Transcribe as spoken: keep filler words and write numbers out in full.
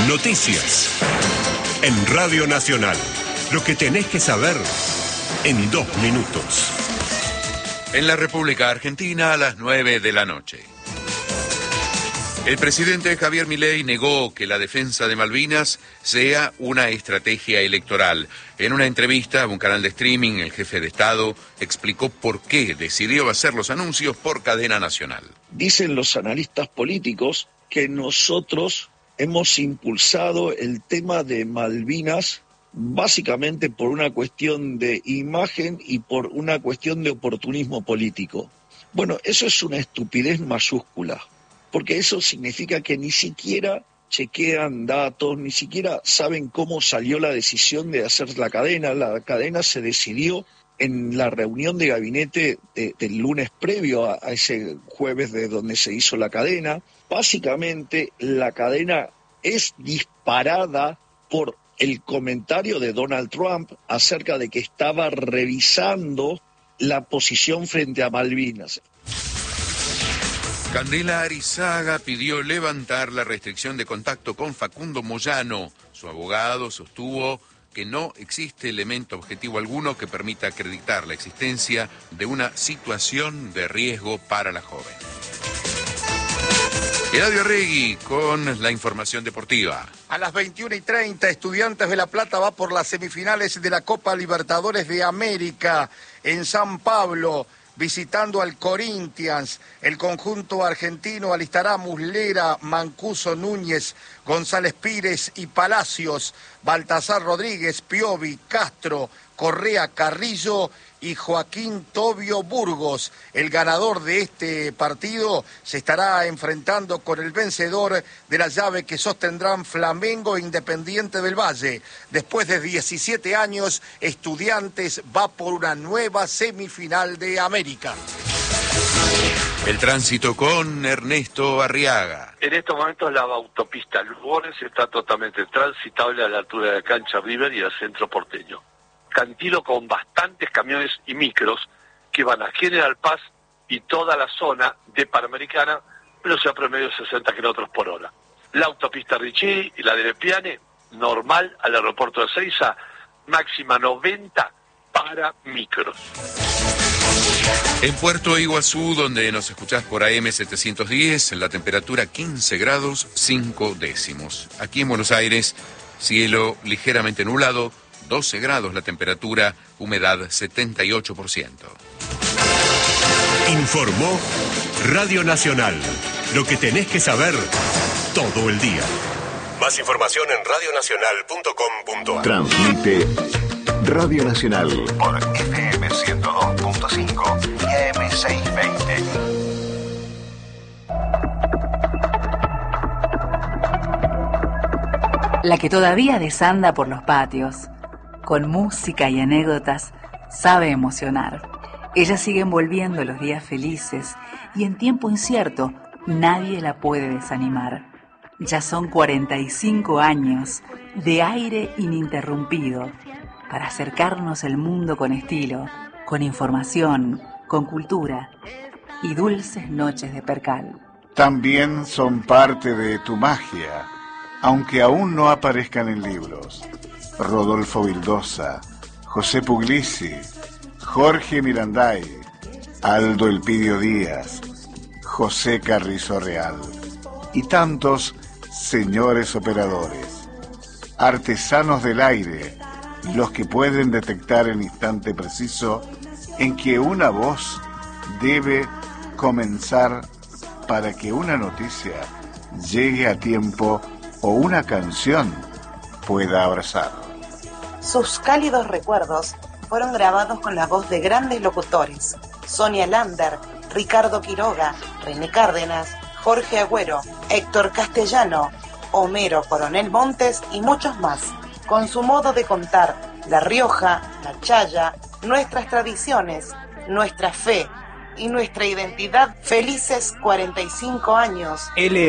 Noticias. En Radio Nacional. Lo que tenés que saber en dos minutos. En la República Argentina a las nueve de la noche. El presidente Javier Milei negó que la defensa de Malvinas sea una estrategia electoral. En una entrevista a un canal de streaming, el jefe de Estado explicó por qué decidió hacer los anuncios por cadena nacional. Dicen los analistas políticos que nosotros hemos impulsado el tema de Malvinas básicamente por una cuestión de imagen y por una cuestión de oportunismo político. Bueno, eso es una estupidez mayúscula, porque eso significa que ni siquiera chequean datos, ni siquiera saben cómo salió la decisión de hacer la cadena. La cadena se decidió en la reunión de gabinete de, del lunes previo a, a ese jueves de donde se hizo la cadena. Básicamente, la cadena es disparada por el comentario de Donald Trump acerca de que estaba revisando la posición frente a Malvinas. Candela Arizaga pidió levantar la restricción de contacto con Facundo Moyano. Su abogado sostuvo que no existe elemento objetivo alguno que permita acreditar la existencia de una situación de riesgo para la joven. Eladio Arregui con la información deportiva. A las veintiuna y treinta, Estudiantes de La Plata va por las semifinales de la Copa Libertadores de América en San Pablo, visitando al Corinthians. El conjunto argentino alistará Muslera, Mancuso, Núñez, González Pires y Palacios, Baltasar Rodríguez, Piovi, Castro, Correa, Carrillo y Joaquín Tobio Burgos. El ganador de este partido se estará enfrentando con el vencedor de la llave que sostendrán Flamengo e Independiente del Valle. Después de diecisiete años, Estudiantes va por una nueva semifinal de América. El tránsito con Ernesto Arriaga. En estos momentos la autopista Lugones está totalmente transitable a la altura de Cancha River y al centro porteño. Cantilo con bastantes camiones y micros que van a General Paz y toda la zona de Panamericana, pero sea promedio de sesenta kilómetros por hora. La autopista Ricci y la de Lepiane, normal al aeropuerto de Ezeiza, máxima noventa para micros. En Puerto Iguazú, donde nos escuchás por A M setecientos diez, la temperatura quince grados cinco décimos. Aquí en Buenos Aires, cielo ligeramente nublado, doce grados la temperatura, humedad setenta y ocho por ciento. Informó Radio Nacional. Lo que tenés que saber todo el día. Más información en radio nacional punto com punto a r. Transmite Radio Nacional por F M ciento dos punto cinco y A M seiscientos veinte. La que todavía desanda por los patios, con música y anécdotas, sabe emocionar. Ella sigue envolviendo los días felices y en tiempo incierto nadie la puede desanimar. Ya son cuarenta y cinco años de aire ininterrumpido para acercarnos el mundo con estilo, con información, con cultura y dulces noches de percal. También son parte de tu magia, aunque aún no aparezcan en libros. Rodolfo Vildosa, José Puglisi, Jorge Miranday, Aldo Elpidio Díaz, José Carrizo Real y tantos señores operadores, artesanos del aire, los que pueden detectar el instante preciso en que una voz debe comenzar para que una noticia llegue a tiempo o una canción pueda abrazar. Sus cálidos recuerdos fueron grabados con la voz de grandes locutores: Sonia Lander, Ricardo Quiroga, René Cárdenas, Jorge Agüero, Héctor Castellano, Homero Coronel Montes y muchos más. Con su modo de contar La Rioja, la Chaya, nuestras tradiciones, nuestra fe y nuestra identidad, felices cuarenta y cinco años. L